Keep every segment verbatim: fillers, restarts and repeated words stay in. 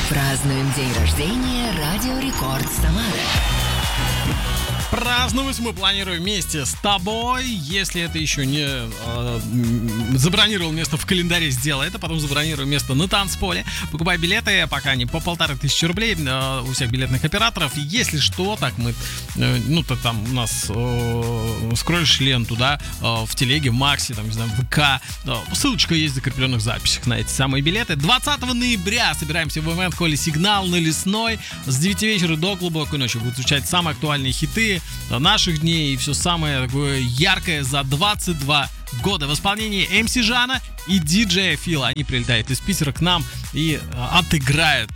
Празднуем день рождения Радио Рекорд Самары. Праздновать мы планируем вместе с тобой. Если это еще не э, забронировал место в календаре, сделай это. Потом забронируй место на танцполе. Покупай билеты, пока они по полторы тысячи рублей э, у всех билетных операторов. Если что, так мы, э, ну, то там у нас э, скроллишь ленту, да, э, в телеге, в Максе, там, не знаю, в ВК. Э, ссылочка есть в закрепленных записях на эти самые билеты. двадцатого ноября собираемся в ивент-холле «Сигнал» на Лесной. С девяти вечера до глубокой ночи будут звучать самые актуальные хиты наших дней и все самое такое яркое за двадцать два года в исполнении эм си Жана и диджея Фила. Они прилетают из Питера к нам и отыграют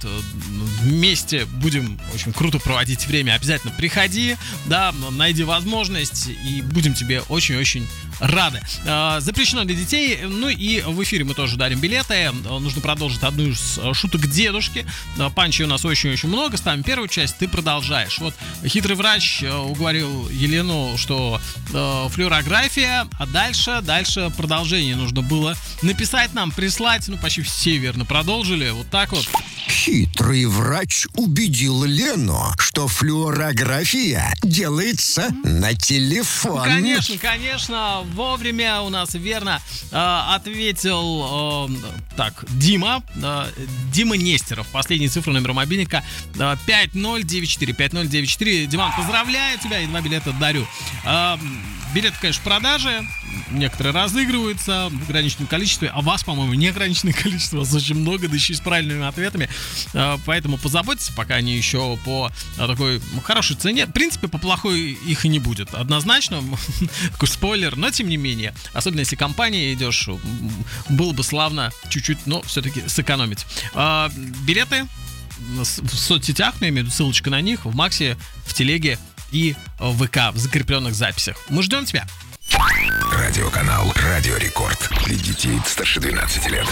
вместе. Будем очень круто проводить время. Обязательно приходи, да, найди возможность, и будем тебе очень-очень рады. Запрещено для детей. Ну и в эфире мы тоже дарим билеты. Нужно продолжить одну из шуток дедушки. Панчей у нас очень-очень много. Ставим первую часть, ты продолжаешь. Вот хитрый врач уговорил Елену, что флюорография, а дальше, дальше продолжение нужно было написать нам, прислать. Ну, почти все верно продолжили. Вот так вот. Хитрый врач убедил Лену, что флюорография делается на телефон. Конечно, конечно, вовремя у нас верно э, ответил э, так, Дима. Э, Дима Нестеров. Последняя цифра номера мобильника э, пять ноль девять четыре. пять ноль девять четыре. Диман, поздравляю тебя и два билета дарю. Э, билеты, конечно, в продаже. Некоторые разыгрываются в ограниченном количестве, а вас, по-моему, неограниченное количество, вас очень много, да еще и с правильными ответами. Поэтому позаботьтесь, пока они еще по такой хорошей цене. В принципе, по плохой их и не будет. Однозначно, такой спойлер, но тем не менее. Особенно если компания идешь, было бы славно чуть-чуть, но все-таки сэкономить. Билеты в соцсетях, я имею в виду ссылочка на них, в Максе, в телеге и в ВК, в закрепленных записях. Мы ждем тебя. Радиоканал Радио Рекорд. Для детей старше двенадцати лет.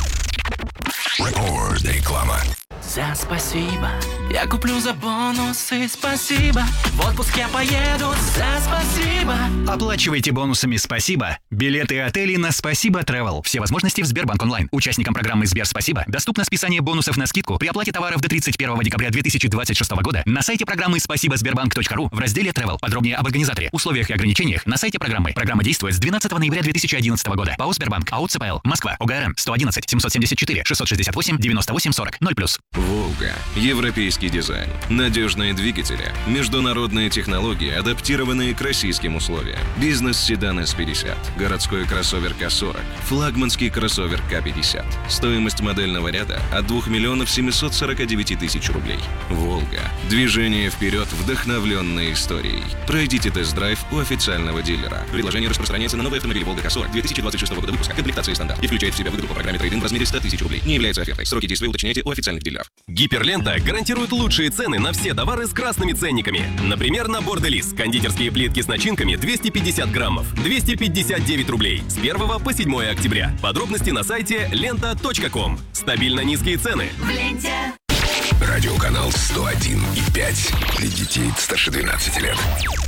Рекорд. Реклама. За спасибо я куплю за бонусы, спасибо. В отпуск я поеду за спасибо. Оплачивайте бонусами «Спасибо» билеты и отели на «Спасибо Travel». Все возможности в Сбербанк онлайн. Участникам программы «Сбер Спасибо» доступно списание бонусов на скидку при оплате товаров до тридцать первого декабря две тысячи двадцать шестого года на сайте программы спасибо сбербанк точка ру в разделе Travel. Подробнее об организаторе, условиях и ограничениях на сайте программы. Программа действует с двенадцатого ноября две тысячи одиннадцатого года. ПАО «Сбербанк», АО ЦПЛ, Москва, ОГРН сто одиннадцать семьсот семьдесят четыре шестьсот шестьдесят восемь девяносто восемь сорок ноль плюс. Волга. Европейский дизайн. Надежные двигатели. Международные технологии, адаптированные к российским условиям. Бизнес-седан эс пятьдесят. Городской кроссовер ка сорок. Флагманский кроссовер ка пятьдесят. Стоимость модельного ряда от двух миллионов семьсот сорок девять тысяч рублей. Волга. Движение вперед, вдохновленной историей. Пройдите тест-драйв у официального дилера. Предложение распространяется на новый автомобиль Волга ка сорок две тысячи двадцать шестого года выпуска. Комплектация стандарт. И включает в себя выгоду по программе трейд-ин в размере сто тысяч рублей. Не является офертой. Сроки действия уточняйте у официальных дилеров. Гиперлента гарантирует лучшие цены на все товары с красными ценниками. Например, набор Делис. Кондитерские плитки с начинками двести пятьдесят граммов. двести пятьдесят девять рублей. С первого по седьмое октября. Подробности на сайте лента точка ком. Стабильно низкие цены. В ленте. Радиоканал сто один и пять. Для детей старше двенадцати лет.